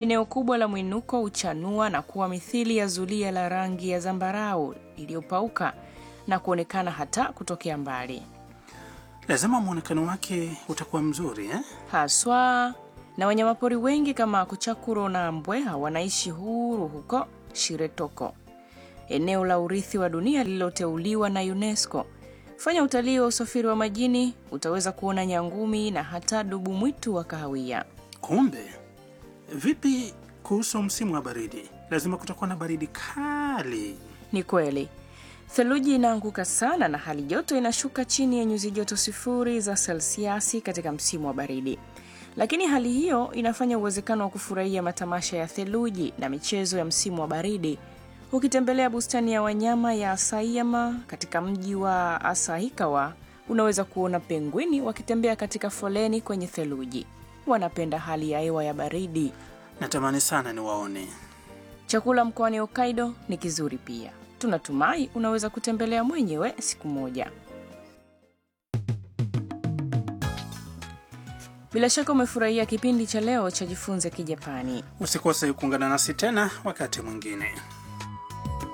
Eneo kubwa la mwinuko huchanua na kuwa mithili ya zulia la rangi ya zambarau iliyopauka na kuonekana hata kutokea mbali. Lazima muonekano wake utakuwa mzuri, Haswa, na wanyamapori wengi kama kuchakuro na mbweha wanaishi huru huko Shiretoko, eneo la urithi wa dunia lililoteuliwa na UNESCO. Fanya utalii wa usafiri wa majini, utaweza kuona nyangumi na hata dubu mwitu wa kahawia. Kumbe, vipi kuhusu msimu wa baridi? Lazima kutakuwa na baridi kali. Ni kweli. Theluji inaanguka sana na hali joto inashuka chini ya nyuzi joto 0 za selsiasi katika msimu wa baridi. Lakini hali hiyo inafanya uwezekano wa kufurahia matamasha ya theluji na michezo ya msimu wa baridi. Ukitembelea bustani ya wanyama ya Asayama katika mji wa Asahikawa, unaweza kuona pengwini wakitembea katika foleni kwenye theluji. Wanapenda hali ya hewa ya baridi. Natamani sana niwaone. Chakula mkoani Hokkaido ni kizuri pia. Tunatumai unaweza kutembelea mwenyewe siku moja. Bila shaka umefurahia kipindi cha leo cha Jifunze Kijapani. Usikose kuungana nasi tena wakati mwingine.